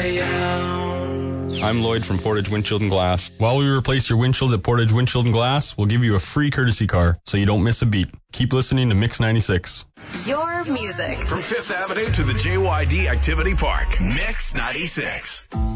I'm Lloyd from Portage Windshield and Glass. While we replace your windshield at Portage Windshield and Glass, we'll give you a free courtesy car so you don't miss a beat. Keep listening to Mix 96. Your music. From 5th Avenue to the JYD Activity Park. Mix 96.